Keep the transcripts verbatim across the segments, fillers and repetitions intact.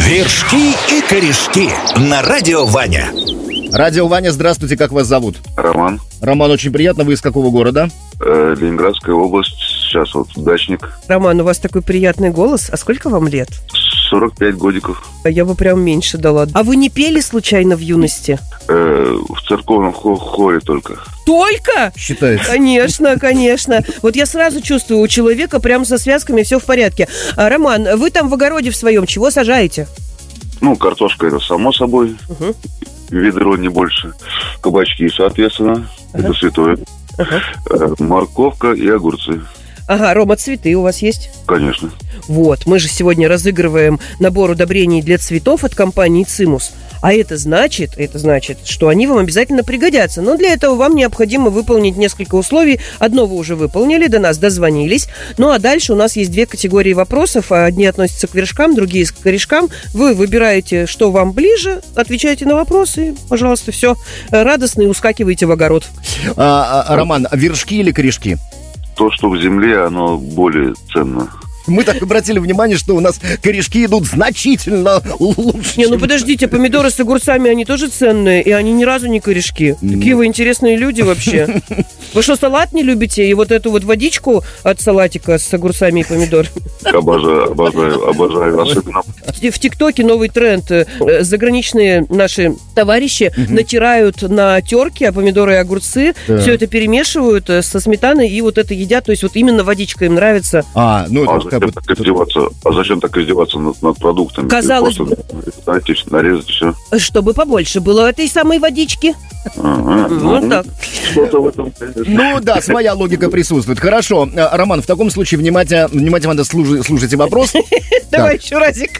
Вершки и корешки на радио Ваня. Радио Ваня, здравствуйте, как вас зовут? Роман. Роман, очень приятно. Вы из какого города? Э, Ленинградская область. Сейчас вот дачник. Роман, у вас такой приятный голос. А сколько вам лет? сорок пять годиков. А я бы прям меньше дала. А вы не пели случайно в юности? Э, в церковном хо- хоре только. Только? Считается. Конечно, конечно. Вот я сразу чувствую, у человека прям со связками все в порядке. А, Роман, вы там в огороде в своем чего сажаете? Ну, картошка это само собой. Угу. Ведро не больше. Кабачки, соответственно. Ага. Это святое. Ага. Э, морковка и огурцы. Ага, Рома, цветы у вас есть? Конечно. Вот, мы же сегодня разыгрываем набор удобрений для цветов от компании «Цимус». А это значит, это значит, что они вам обязательно пригодятся. Но для этого вам необходимо выполнить несколько условий. Одно вы уже выполнили, до нас дозвонились. Ну а дальше у нас есть две категории вопросов. Одни относятся к вершкам, другие к корешкам. Вы выбираете, что вам ближе, отвечаете на вопросы. Пожалуйста, все. Радостно и ускакиваете в огород. А, а, Роман, вершки или корешки? То, что в земле, оно более ценно. Мы так обратили внимание, что у нас корешки идут значительно лучше. Не, ну чем- подождите, помидоры с огурцами, они тоже ценные, и они ни разу не корешки. Такие вы интересные люди вообще. Вы что, салат не любите? И вот эту вот водичку от салатика с огурцами и помидорами? Обожаю, обожаю, обожаю. Особенно В в ТикТоке новый тренд. Э, Заграничные наши товарищи натирают на терке помидоры и огурцы, Да. все это перемешивают э, со сметаной и вот это едят. То есть вот именно водичка им нравится. А, ну А это как зачем бы... так издеваться? А зачем так издеваться над, над продуктами? Казалось Просто, знаете, нарезать все. Чтобы побольше было этой самой водички. Ага, Вот так. Что-то в этом, конечно. Ну да, своя логика присутствует. Хорошо, А, Роман, в таком случае внимательно, внимательно слушайте, слушайте вопрос. Давай еще разик.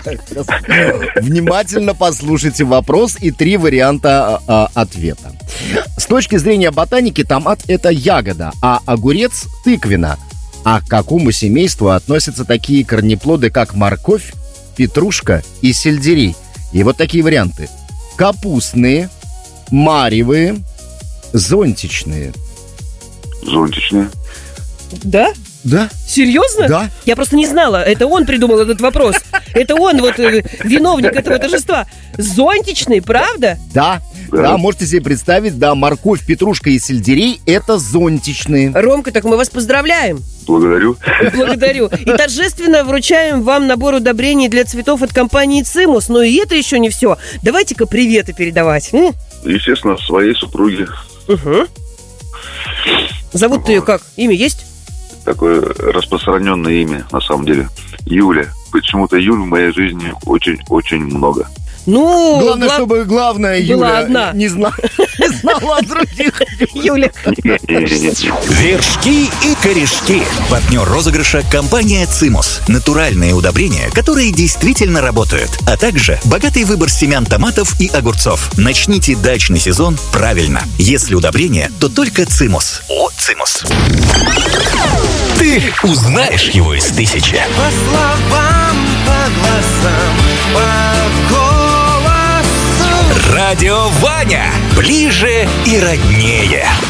Внимательно послушайте вопрос и три варианта а, ответа. С точки зрения ботаники, томат – это ягода, а огурец – тыквена. А к какому семейству относятся такие корнеплоды, как морковь, петрушка и сельдерей? И вот такие варианты. Капустные, маревые, зонтичные. Зонтичные. Да? Да? Серьезно? Да. Я просто не знала. Это он придумал этот вопрос. Это он, вот, э, виновник этого торжества. Зонтичный, правда? Да. Да. Да, можете себе представить, да, морковь, петрушка и сельдерей – это зонтичные. Ромка, так мы вас поздравляем. Благодарю. Благодарю. И торжественно вручаем вам набор удобрений для цветов от компании «Цимус». Но и это еще не все. Давайте-ка приветы передавать. М? Естественно, своей супруге. Угу. Зовут-то ее как? Имя есть? Такое распространенное имя, на самом деле. Юля. Почему-то Юль в моей жизни очень-очень много. Ну, Главное, глав- чтобы главная была Юля одна. не, зна- не знала о других. Юля. Вершки и корешки. Партнер розыгрыша – компания «Цимус». Натуральные удобрения, которые действительно работают. А также богатый выбор семян томатов и огурцов. Начните дачный сезон правильно. Если удобрения, то только «Цимус». От «Цимус». Ты узнаешь его из тысячи. По словам, по глазам, по голосу. Радио Ваня. Ближе и роднее.